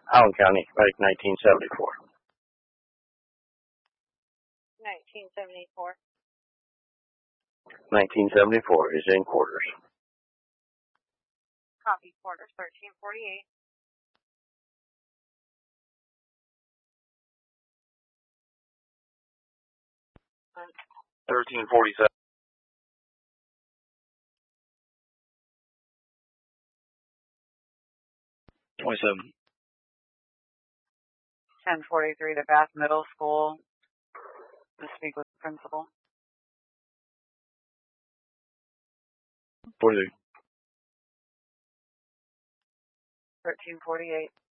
Allen County, like 1974. 1974. 1974 is in quarters. Copy, quarters 1348. 1347. 27. 1043 to Bath Middle School to speak with the principal. 43. 1348.